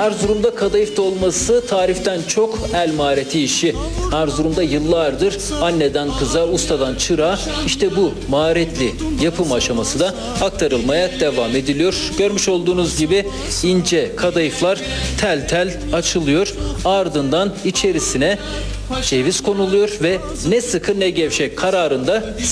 Erzurum'da kadayıf dolması tariften çok el mahareti işi. Erzurum'da yıllardır anneden kıza, ustadan çırağa işte bu maharetli yapım aşaması da aktarılmaya devam ediliyor. Görmüş olduğunuz gibi ince kadayıflar tel tel açılıyor. Ardından içerisine ceviz konuluyor ve ne sıkı ne gevşek kararında